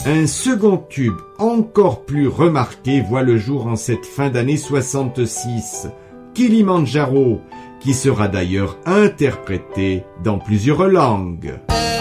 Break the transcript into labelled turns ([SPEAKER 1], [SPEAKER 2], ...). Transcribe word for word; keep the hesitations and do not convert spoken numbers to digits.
[SPEAKER 1] Un second tube encore plus remarqué voit le jour en cette fin d'année soixante-six, Kilimandjaro, qui sera d'ailleurs interprété dans plusieurs langues.